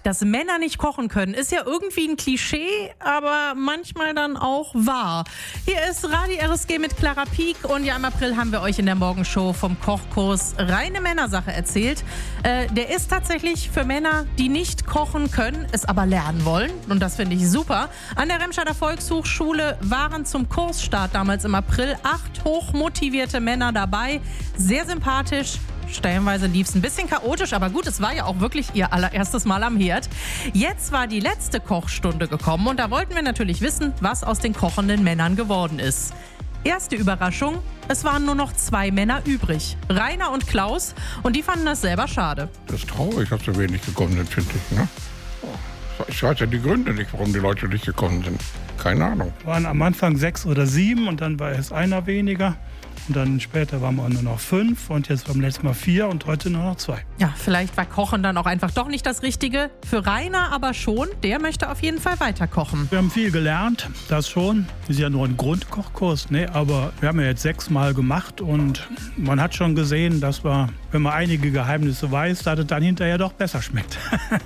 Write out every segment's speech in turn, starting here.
Dass Männer nicht kochen können, ist ja irgendwie ein Klischee, aber manchmal dann auch wahr. Hier ist Radio RSG mit Clara Pieck und ja, im April haben wir euch in der Morgenshow vom Kochkurs Reine Männersache erzählt. Der ist tatsächlich für Männer, die nicht kochen können, es aber lernen wollen. Und das finde ich super. An der Remscheider Volkshochschule waren zum Kursstart damals im April 8 hochmotivierte Männer dabei. Sehr sympathisch. Stellenweise lief es ein bisschen chaotisch, aber gut, es war ja auch wirklich ihr allererstes Mal am Herd. Jetzt war die letzte Kochstunde gekommen und da wollten wir natürlich wissen, was aus den kochenden Männern geworden ist. Erste Überraschung, es waren nur noch 2 Männer übrig, Rainer und Klaus, und die fanden das selber schade. Das ist traurig, dass so wenig gekommen sind, finde ich. Ne? Ich weiß ja die Gründe nicht, warum die Leute nicht gekommen sind. Keine Ahnung. Es waren am Anfang 6 oder 7 und dann war es einer weniger. Und dann später waren wir nur noch 5 und jetzt beim letzten Mal 4 und heute nur noch 2. Ja, vielleicht war Kochen dann auch einfach doch nicht das Richtige. Für Rainer aber schon, der möchte auf jeden Fall weiter kochen. Wir haben viel gelernt, das schon. Ist ja nur ein Grundkochkurs, ne? Aber wir haben ja jetzt 6 Mal gemacht und man hat schon gesehen, dass man, wenn man einige Geheimnisse weiß, dass es dann hinterher doch besser schmeckt.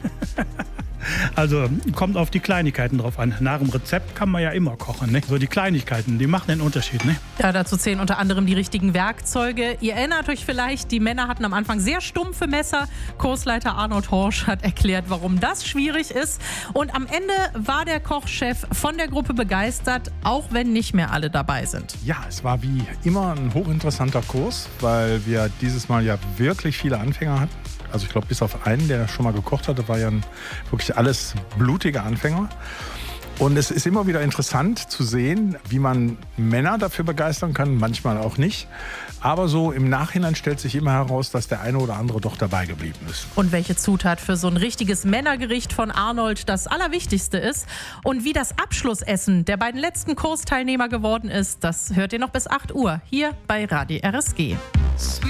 Also kommt auf die Kleinigkeiten drauf an. Nach dem Rezept kann man ja immer kochen. Ne? So die Kleinigkeiten, die machen den Unterschied. Ne? Ja, dazu zählen unter anderem die richtigen Werkzeuge. Ihr erinnert euch vielleicht, die Männer hatten am Anfang sehr stumpfe Messer. Kursleiter Arnold Horsch hat erklärt, warum das schwierig ist. Und am Ende war der Kochchef von der Gruppe begeistert, auch wenn nicht mehr alle dabei sind. Ja, es war wie immer ein hochinteressanter Kurs, weil wir dieses Mal ja wirklich viele Anfänger hatten. Also ich glaube, bis auf einen, der schon mal gekocht hatte, war ja wirklich alles blutige Anfänger. Und es ist immer wieder interessant zu sehen, wie man Männer dafür begeistern kann, manchmal auch nicht. Aber so im Nachhinein stellt sich immer heraus, dass der eine oder andere doch dabei geblieben ist. Und welche Zutat für so ein richtiges Männergericht von Arnold das Allerwichtigste ist und wie das Abschlussessen der beiden letzten Kursteilnehmer geworden ist, das hört ihr noch bis 8 Uhr hier bei Radio RSG.